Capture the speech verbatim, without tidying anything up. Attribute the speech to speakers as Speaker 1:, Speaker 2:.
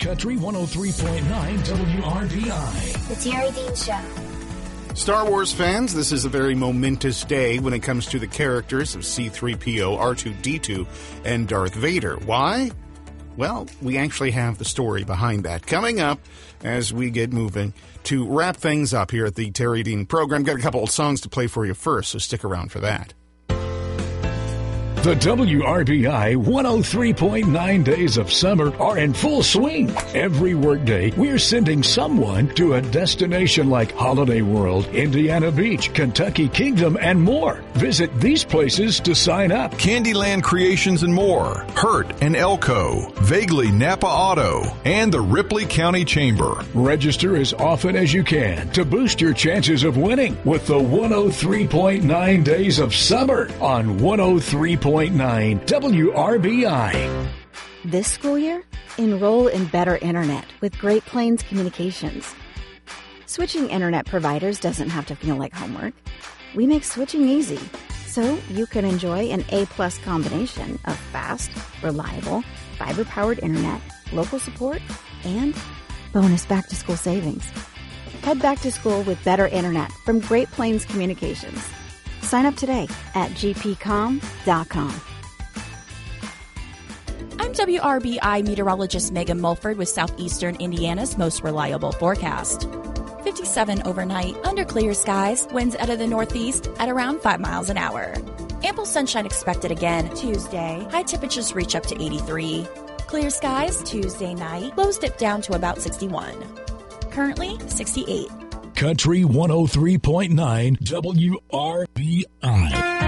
Speaker 1: Country one oh three point nine W R B I.
Speaker 2: The Terry Dean Show.
Speaker 3: Star Wars fans, this is a very momentous day when it comes to the characters of C three P O, R two D two, and Darth Vader. Why? Well, we actually have the story behind that coming up as we get moving to wrap things up here at the Terry Dean program. Got a couple of songs to play for you first, so stick around for that.
Speaker 1: The W R B I one oh three point nine days of summer are in full swing. Every workday, we're sending someone to a destination like Holiday World, Indiana Beach, Kentucky Kingdom, and more. Visit these places to sign up.
Speaker 4: Candyland Creations and more, Hurt and Elko, Vaguely Napa Auto, and the Ripley County Chamber.
Speaker 1: Register as often as you can to boost your chances of winning with the one oh three point nine days of summer on one oh three point nine W R B I.
Speaker 5: This school year, enroll in Better Internet with Great Plains Communications. Switching internet providers doesn't have to feel like homework. We make switching easy, so you can enjoy an A-plus combination of fast, reliable, fiber-powered internet, local support, and bonus back-to-school savings. Head back to school with Better Internet from Great Plains Communications. Sign up today at g p com dot com.
Speaker 6: I'm W R B I meteorologist Megan Mulford with Southeastern Indiana's most reliable forecast. fifty-seven overnight, under clear skies, winds out of the northeast at around five miles an hour. Ample sunshine expected again Tuesday. High temperatures reach up to eighty-three. Clear skies Tuesday night, lows dip down to about sixty-one. Currently sixty-eight.
Speaker 1: Country one oh three point nine W R B I.